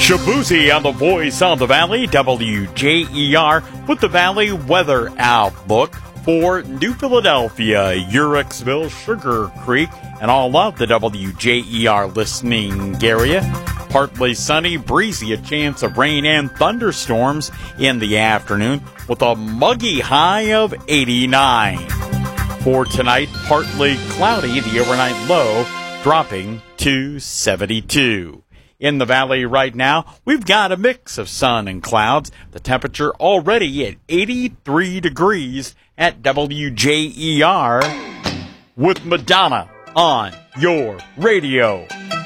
Shabuzi on the Voice of the Valley, WJER, with the Valley Weather Outlook for New Philadelphia, Uhrichsville, Sugar Creek, and all of the WJER listening area. Partly sunny, breezy, a chance of rain and thunderstorms in the afternoon with a muggy high of 89. For tonight, partly cloudy, the overnight low dropping to 72. In the valley right now, we've got a mix of sun and clouds. The temperature already at 83 degrees at WJER with Madonna on your radio.